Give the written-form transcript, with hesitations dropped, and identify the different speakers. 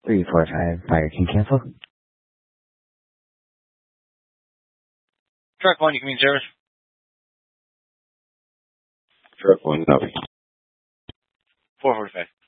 Speaker 1: 345 fire can cancel.
Speaker 2: Truck 1, you can be in service.
Speaker 3: Truck 1, copy.
Speaker 2: 445.